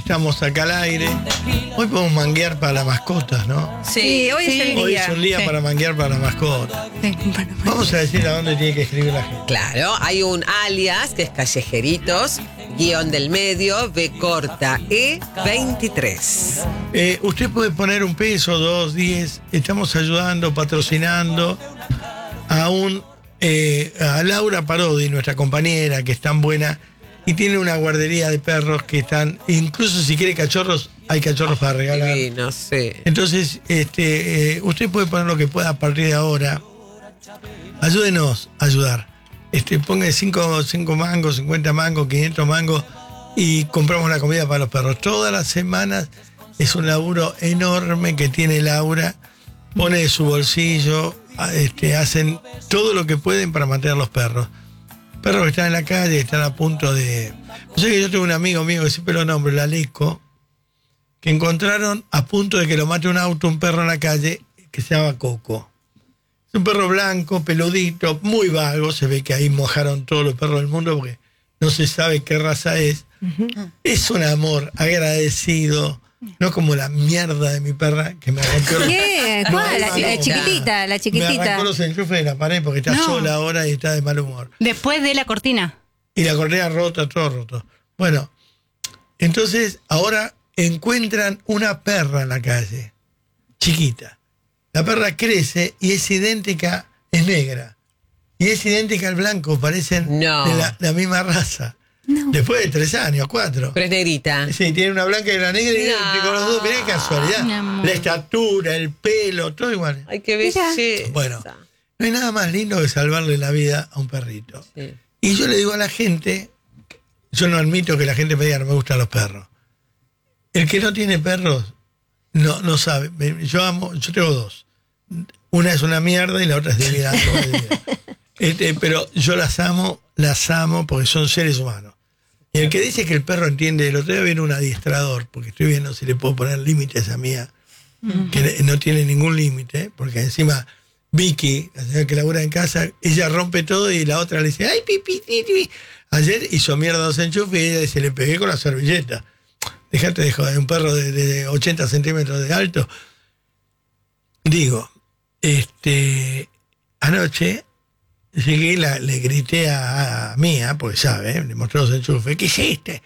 estamos acá al aire. Hoy podemos manguear para las mascotas, ¿no? Sí, hoy es el día. Hoy es un día para manguear para las mascotas. Vamos a decir a dónde tiene que escribir la gente. Claro, hay un alias que es Callejeritos, guión del medio, B corta, E23. Usted puede poner 1 peso, 2, 10. Estamos ayudando, patrocinando a Laura Parodi, nuestra compañera, que es tan buena y tiene una guardería de perros que están, incluso si quiere cachorros, hay cachorros para regalar. Sí, no sé. Entonces, usted puede poner lo que pueda a partir de ahora. Ayúdenos a ayudar. Ponga 5 mangos, 50 mangos, 500 mangos y compramos la comida para los perros. Todas las semanas es un laburo enorme que tiene Laura. Pone de su bolsillo, hacen todo lo que pueden para mantener los perros. Perros que están en la calle, que están a punto de... Yo sé que yo tengo un amigo mío que siempre lo nombro, el Aleco, que encontraron a punto de que lo mate un auto, un perro en la calle, que se llama Coco. Es un perro blanco, peludito, muy vago. Se ve que ahí mojaron todos los perros del mundo porque no se sabe qué raza es. Uh-huh. Es un amor, agradecido. No como la mierda de mi perra que me arrancó. ¿Qué? ¿Cuál? La chiquitita, la chiquitita. Me arrancó los enchufes de la pared porque está sola ahora y está de mal humor. Después de la cortina. Y la cortina rota, todo roto. Bueno, entonces ahora encuentran una perra en la calle, chiquita. La perra crece y es idéntica, es negra. Y es idéntica al blanco, parecen de la misma raza. No. Después de 3 años, 4. Pero es negrita. Sí, tiene una blanca y una negra y con los dos, mirá qué casualidad. La estatura, el pelo, todo igual. Ay, qué belleza. Bueno, no hay nada más lindo que salvarle la vida a un perrito. Sí. Y yo le digo a la gente, yo no admito que la gente me diga no me gustan los perros. El que no tiene perros no sabe. Yo tengo 2. Una es una mierda y la otra es divina. Pero yo las amo porque son seres humanos. Y el que dice que el perro entiende, el otro día viene un adiestrador, porque estoy viendo si le puedo poner límites a mía, que no tiene ningún límite, porque encima Vicky, la señora que labura en casa, ella rompe todo y la otra le dice, ¡ay, pipi! Ayer hizo mierda 2 enchufes y ella dice, le pegué con la servilleta. Dejate de joder, un perro de 80 centímetros de alto. Digo, anoche llegué y le grité a Mía, porque sabe, le mostré los enchufes, ¿qué hiciste?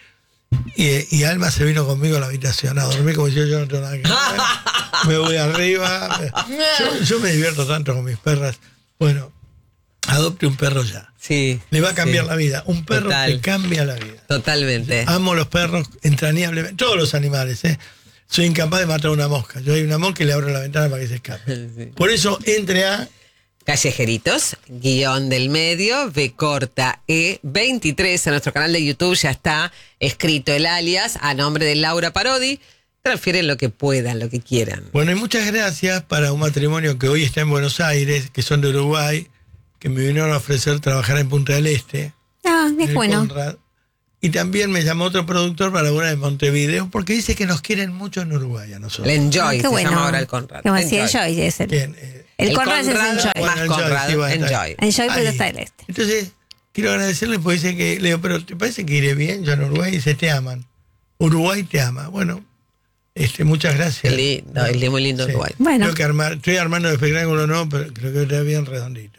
Y Alma se vino conmigo a la habitación a dormir como yo no tengo nada que ver. Me voy arriba. Yo me divierto tanto con mis perras. Bueno, adopte un perro ya. Sí. Le va a cambiar la vida. Un perro te cambia la vida. Totalmente. Amo los perros entrañablemente. Todos los animales, ¿eh? Soy incapaz de matar una mosca. Yo hay una mosca y le abro la ventana para que se escape. Sí. Por eso entre a... Callejeritos, guión del medio, B corta, E23. En nuestro canal de YouTube ya está escrito el alias a nombre de Laura Parodi. Transfieren lo que puedan, lo que quieran. Bueno, y muchas gracias para un matrimonio que hoy está en Buenos Aires, que son de Uruguay, que me vinieron a ofrecer trabajar en Punta del Este. Es bueno. Conrad. Y también me llamó otro productor para una de Montevideo, porque dice que nos quieren mucho en Uruguay a nosotros. El Enjoy, se llama ahora el Conrad. Enjoy es el... El Conrad es Enjoy. Más Conrad, Enjoy. Enjoy, pero está del Este. Entonces, quiero agradecerle, porque dice que, le digo, pero ¿te parece que iré bien yo en Uruguay? Y dice, te aman. Uruguay te ama. Bueno, muchas gracias. Lindo, es muy lindo Uruguay. Bueno. Estoy armando el espectáculo, no, pero creo que está bien redondito.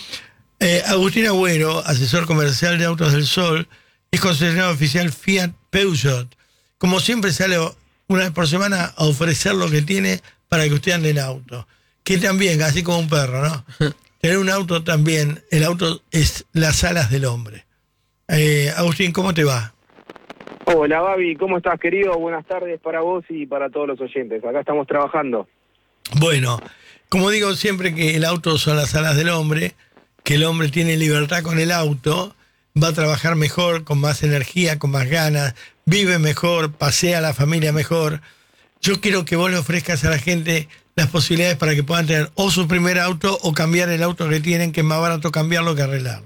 Agustín Agüero, asesor comercial de Autos del Sol, es concesionario oficial Fiat Peugeot. Como siempre sale una vez por semana a ofrecer lo que tiene para que usted ande en auto. Que también, así como un perro, ¿no? Tener un auto también, el auto es las alas del hombre. Agustín, ¿cómo te va? Hola, Babi, ¿cómo estás, querido? Buenas tardes para vos y para todos los oyentes. Acá estamos trabajando. Bueno, como digo siempre que el auto son las alas del hombre, que el hombre tiene libertad con el auto, va a trabajar mejor, con más energía, con más ganas, vive mejor, pasea a la familia mejor. Yo quiero que vos le ofrezcas a la gente las posibilidades para que puedan tener o su primer auto o cambiar el auto que tienen, que es más barato cambiarlo que arreglarlo.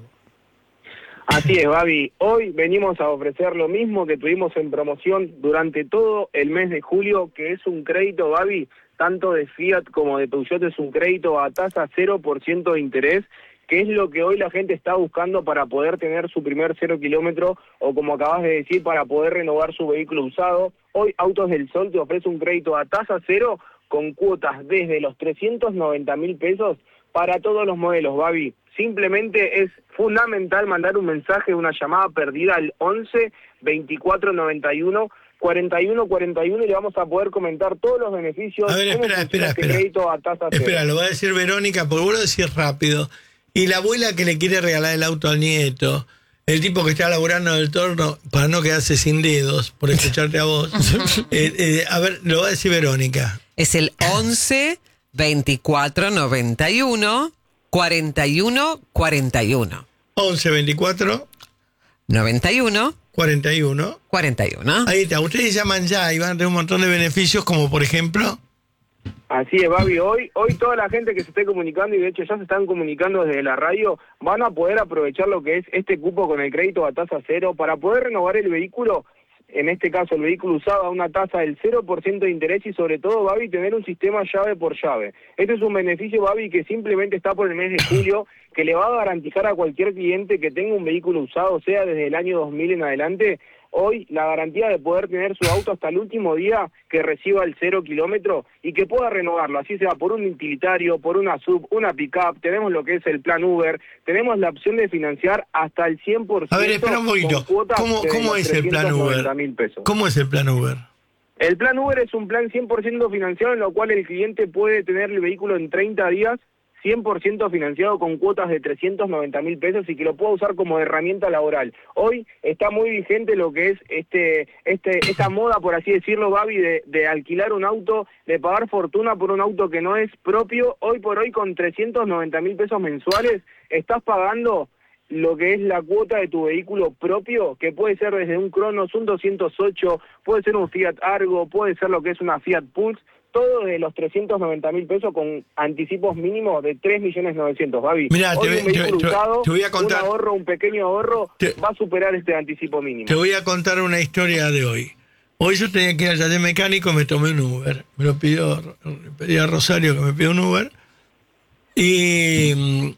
Así es, Babi. Hoy venimos a ofrecer lo mismo que tuvimos en promoción durante todo el mes de julio, que es un crédito, Babi, tanto de Fiat como de Peugeot, es un crédito a tasa 0% de interés, que es lo que hoy la gente está buscando para poder tener su primer 0 kilómetro o, como acabas de decir, para poder renovar su vehículo usado. Hoy Autos del Sol te ofrece un crédito a tasa cero con cuotas desde los 390.000 pesos para todos los modelos, Babi. Simplemente es fundamental mandar un mensaje, una llamada perdida al 11 24 91 41 41 y le vamos a poder comentar todos los beneficios. A ver, espera. Crédito a tasa cero. Espera, lo va a decir Verónica, porque vos lo decís rápido. Y la abuela que le quiere regalar el auto al nieto, el tipo que está laburando en el torno para no quedarse sin dedos, por escucharte a vos. A ver, lo va a decir Verónica. Es el 11 24 91 41 41. 11 24 91 41 41. Ahí está, ustedes llaman ya y van a tener un montón de beneficios, como por ejemplo... Así es, Babi. Hoy toda la gente que se esté comunicando, y de hecho ya se están comunicando desde la radio, van a poder aprovechar lo que es este cupo con el crédito a tasa cero para poder renovar el vehículo, en este caso el vehículo usado, a una tasa del 0% de interés y sobre todo, Babi, tener un sistema llave por llave. Este es un beneficio, Babi, que simplemente está por el mes de julio, que le va a garantizar a cualquier cliente que tenga un vehículo usado, sea desde el año 2000 en adelante, hoy la garantía de poder tener su auto hasta el último día que reciba el 0 kilómetro y que pueda renovarlo, así sea por un utilitario, por una sub, una pick-up, tenemos lo que es el plan Uber, tenemos la opción de financiar hasta el 100%. A ver, espera un poquito, ¿cómo es el plan Uber? ¿Cómo es el plan Uber? El plan Uber es un plan 100% financiado en lo cual el cliente puede tener el vehículo en 30 días, 100% financiado con cuotas de 390.000 pesos y que lo pueda usar como herramienta laboral. Hoy está muy vigente lo que es esta moda, por así decirlo, Babi, de alquilar un auto, de pagar fortuna por un auto que no es propio. Hoy por hoy con 390.000 pesos mensuales estás pagando lo que es la cuota de tu vehículo propio, que puede ser desde un Cronos, un 208, puede ser un Fiat Argo, puede ser lo que es una Fiat Pulse, todo de los 390.000 pesos con anticipos mínimos de 3.900.000, Babi. Mirá, hoy un vehículo usado, te voy a contar, un pequeño ahorro, va a superar este anticipo mínimo. Te voy a contar una historia de hoy. Hoy yo tenía que ir al taller mecánico, me tomé un Uber. Me lo pedí a Rosario que me pidió un Uber. Y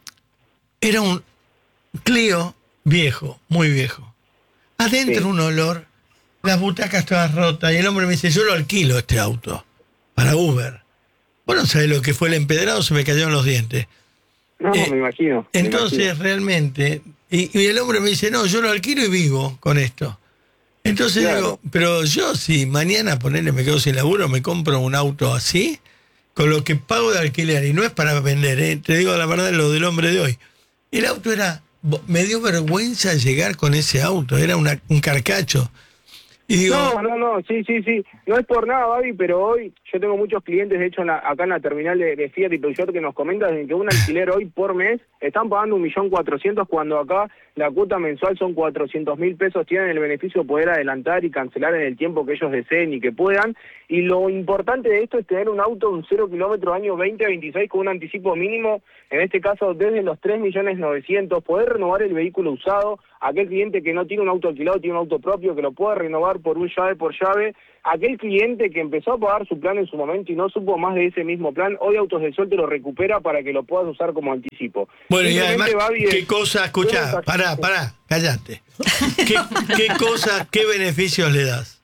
era un Clio viejo, muy viejo. Adentro un olor, las butacas todas rotas. Y el hombre me dice, yo lo alquilo este auto para Uber. Bueno, ¿sabes lo que fue el empedrado? Se me cayeron los dientes. No, me imagino. Entonces, realmente, y el hombre me dice, no, yo lo alquilo y vivo con esto. Entonces digo, pero yo si mañana ponerle me quedo sin laburo, me compro un auto así, con lo que pago de alquiler, y no es para vender, te digo la verdad, lo del hombre de hoy. El auto era, me dio vergüenza llegar con ese auto, era un carcacho. Y digo, no, sí. No es por nada, Babi, pero hoy yo tengo muchos clientes, de hecho, acá en la terminal de Fiat y Peugeot que nos comentan que un alquiler hoy por mes están pagando 1.400.000 cuando acá la cuota mensual son 400.000 pesos, tienen el beneficio de poder adelantar y cancelar en el tiempo que ellos deseen y que puedan. Y lo importante de esto es tener un auto, un 0 kilómetro año 2026 con un anticipo mínimo, en este caso desde los 3.900.000, poder renovar el vehículo usado, aquel cliente que no tiene un auto alquilado, tiene un auto propio, que lo pueda renovar por un llave por llave, aquel cliente que empezó a pagar su plan en su momento y no supo más de ese mismo plan, hoy Autos del Sol te lo recupera para que lo puedas usar como anticipo. Bueno, y además, ¿qué cosa? Escuchá, pará, cállate. ¿Qué cosa, qué beneficios le das?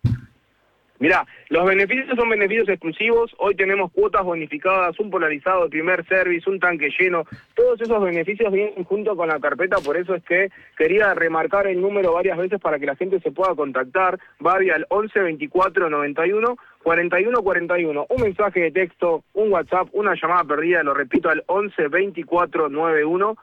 Mirá, los beneficios son beneficios exclusivos. Hoy tenemos cuotas bonificadas, un polarizado de primer service, un tanque lleno. Todos esos beneficios vienen junto con la carpeta, por eso es que quería remarcar el número varias veces para que la gente se pueda contactar. Babi al 11 24 91 41 41. Un mensaje de texto, un WhatsApp, una llamada perdida, lo repito, al 11 24 91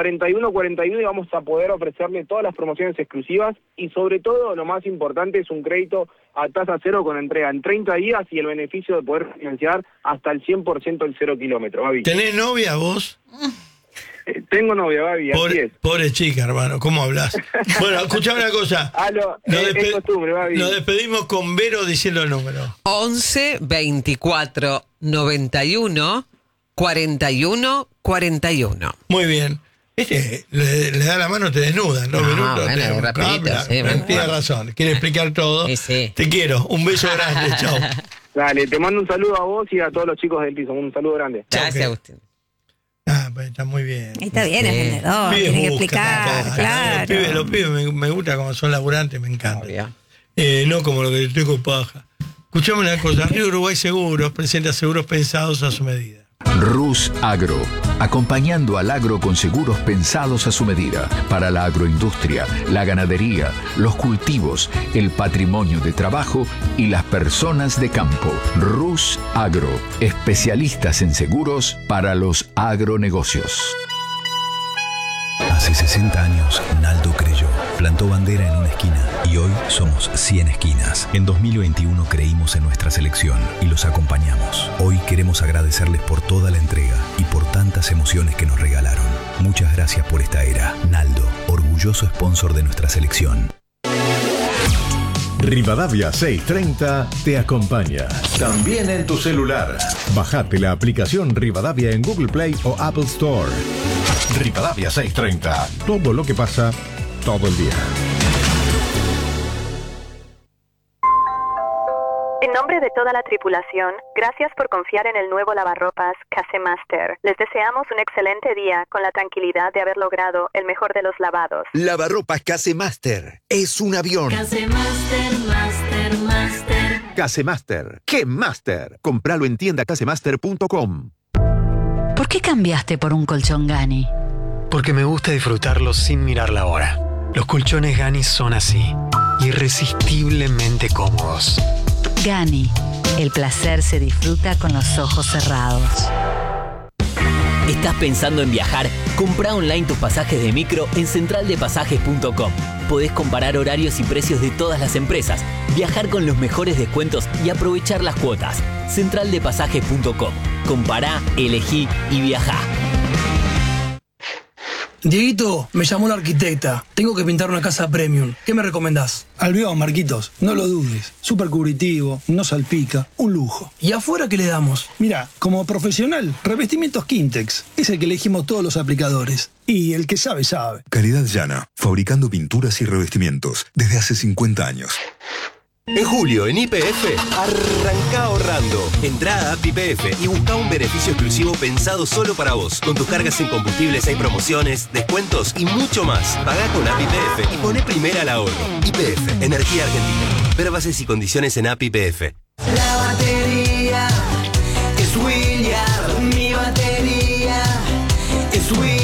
41 41 y vamos a poder ofrecerle todas las promociones exclusivas y sobre todo lo más importante es un crédito a tasa cero con entrega en 30 días y el beneficio de poder financiar hasta el 100% el 0 kilómetro, Babi. ¿Tenés novia vos? Tengo novia, Babi, así es. Pobre chica, hermano, ¿cómo hablas? Bueno, escuchame una cosa. Es costumbre, Babi. Nos despedimos con Vero diciendo el número. 11 24 91 41 41. Muy bien. Le da la mano, te desnuda, ¿no? Minutos. Bueno, rapidito, sí, Tienes razón, quiere explicar todo. Sí. Te quiero, un beso grande, chao. Dale, te mando un saludo a vos y a todos los chicos del piso, un saludo grande. Gracias, Agustín. está muy bien. Ahí está bien, es vendedor, Pibes tiene que buscan, explicar, claro. Los pibes me gusta como son laburantes, me encanta. Obvio. No como lo que estoy con paja. Escuchame una cosa, Río Uruguay Seguros presenta seguros pensados a su medida. Rus Agro, acompañando al agro con seguros pensados a su medida, para la agroindustria, la ganadería, los cultivos, el patrimonio de trabajo y las personas de campo. Rus Agro, especialistas en seguros para los agronegocios. Hace 60 años, Naldo creyó, plantó bandera en una esquina y hoy somos 100 esquinas. En 2021 creímos en nuestra selección y los acompañamos. Hoy queremos agradecerles por toda la entrega y por tantas emociones que nos regalaron. Muchas gracias por esta era. Naldo, orgulloso sponsor de nuestra selección. Rivadavia 630 te acompaña. También en tu celular. Bajate la aplicación Rivadavia en Google Play o Apple Store. Rivadavia 630. Todo lo que pasa, todo el día. En nombre de toda la tripulación, gracias por confiar en el nuevo lavarropas Casemaster. Les deseamos un excelente día con la tranquilidad de haber logrado el mejor de los lavados. Lavarropas Casemaster. Es un avión. Casemaster, Master, Master. Casemaster. ¡Qué Master! Compralo en tiendacasemaster.com. ¿Por qué cambiaste por un colchón Gani? Porque me gusta disfrutarlo sin mirar la hora. Los colchones Gani son así, irresistiblemente cómodos. Gani, el placer se disfruta con los ojos cerrados. ¿Estás pensando en viajar? Compra online tus pasajes de micro en centraldepasajes.com. Podés comparar horarios y precios de todas las empresas, viajar con los mejores descuentos y aprovechar las cuotas. Centraldepasajes.com. Compará, elegí y viajá. Dieguito, me llamó la arquitecta. Tengo que pintar una casa premium. ¿Qué me recomendás? Albión, Marquitos. No lo dudes. Súper cubritivo, no salpica, un lujo. ¿Y afuera qué le damos? Mira, como profesional, revestimientos Quintex. Es el que elegimos todos los aplicadores. Y el que sabe, sabe. Calidad Llana, fabricando pinturas y revestimientos desde hace 50 años. En julio, en YPF, arranca ahorrando. Entrá a App YPF y busca un beneficio exclusivo pensado solo para vos. Con tus cargas en combustibles hay promociones, descuentos y mucho más. Pagá con App YPF y poné primera al ahorro. YPF, Energía Argentina. Ver bases y condiciones en App YPF. La batería es William. Mi batería es William.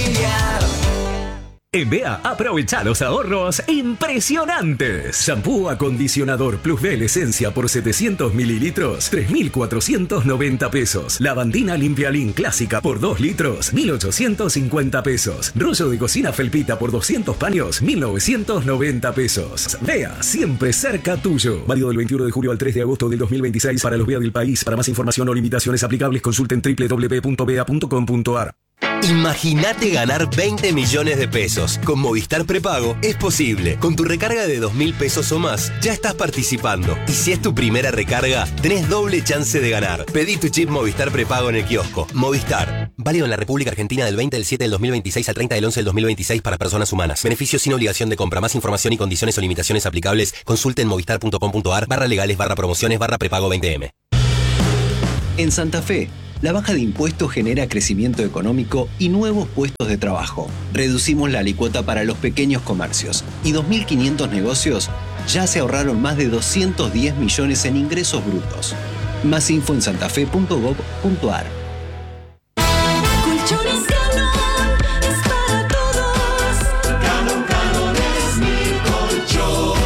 En BEA, aprovecha los ahorros impresionantes. Shampoo acondicionador Plus Bel Esencia por 700 mililitros, 3.490 pesos. Lavandina Limpialín Clásica por 2 litros, 1.850 pesos. Rollo de cocina Felpita por 200 paños, 1.990 pesos. BEA, siempre cerca tuyo. Válido del 21 de julio al 3 de agosto del 2026 para los BEA del país. Para más información o limitaciones aplicables, consulten www.bea.com.ar. Imagínate ganar 20 millones de pesos. Con Movistar Prepago es posible. Con tu recarga de 2.000 pesos o más, ya estás participando. Y si es tu primera recarga, tenés doble chance de ganar. Pedí tu chip Movistar Prepago en el kiosco. Movistar. Válido en la República Argentina del 20 del 7 del 2026 al 30 del 11 del 2026 para personas humanas. Beneficios sin obligación de compra. Más información y condiciones o limitaciones aplicables, consulten movistar.com.ar/legales/promociones/prepago 20M. En Santa Fe, la baja de impuestos genera crecimiento económico y nuevos puestos de trabajo. Reducimos la alícuota para los pequeños comercios y 2.500 negocios ya se ahorraron más de 210 millones en ingresos brutos. Más info en santafe.gov.ar. Colchones Galón es para todos. Galón es mi colchón.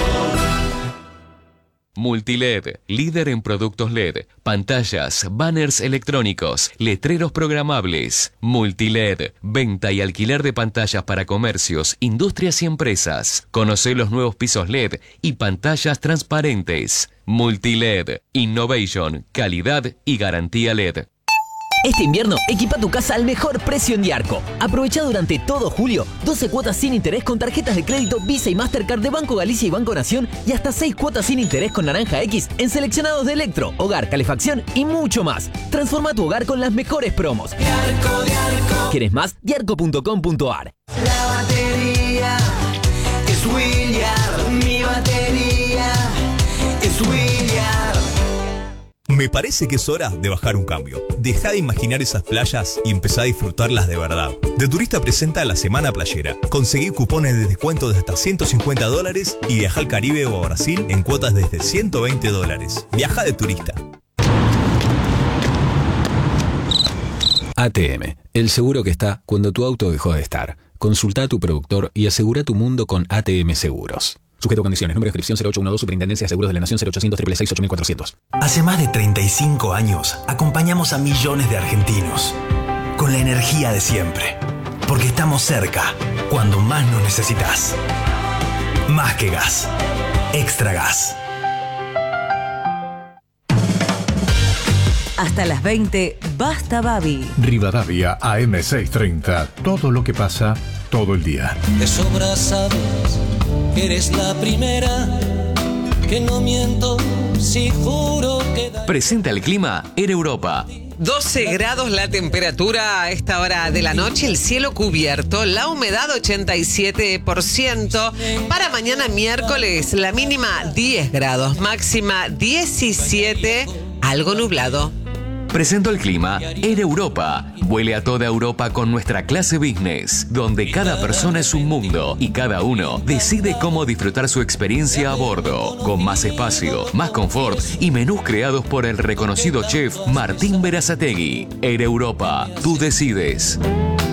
Multiled, líder en productos LED, pantallas, banners electrónicos, letreros programables. Multiled, venta y alquiler de pantallas para comercios, industrias y empresas. Conocé los nuevos pisos LED y pantallas transparentes. Multiled, innovation, calidad y garantía LED. Este invierno, equipa tu casa al mejor precio en Diarco. Aprovecha durante todo julio 12 cuotas sin interés con tarjetas de crédito Visa y Mastercard de Banco Galicia y Banco Nación y hasta 6 cuotas sin interés con Naranja X en seleccionados de electro, hogar, calefacción y mucho más. Transforma tu hogar con las mejores promos. Diarco, Diarco. ¿Quieres más? Diarco.com.ar. La batería es William. Mi batería es William. Me parece que es hora de bajar un cambio. Deja de imaginar esas playas y empezá a disfrutarlas de verdad. De Turista presenta la Semana Playera. Conseguí cupones de descuento de hasta $150 y viaja al Caribe o a Brasil en cuotas desde $120. Viaja de Turista. ATM, el seguro que está cuando tu auto dejó de estar. Consulta a tu productor y asegura tu mundo con ATM Seguros. Sujeto a condiciones. Número de inscripción 0812 Superintendencia de Seguros de la Nación 0800 666 8400. Hace más de 35 años acompañamos a millones de argentinos con la energía de siempre, porque estamos cerca cuando más nos necesitas. Más que gas, extra gas. Hasta las 20, Basta Babi. Rivadavia AM630. Todo lo que pasa todo el día. De sobra sabes que eres la primera, que no miento si juro que... Presenta el clima en Europa. 12 grados la temperatura a esta hora de la noche, el cielo cubierto, la humedad 87%. Para mañana miércoles, la mínima 10 grados, máxima 17, algo nublado. Presento el clima en Europa. Vuele a toda Europa con nuestra clase business, donde cada persona es un mundo y cada uno decide cómo disfrutar su experiencia a bordo, con más espacio, más confort y menús creados por el reconocido chef Martín Berazategui. En Europa, tú decides.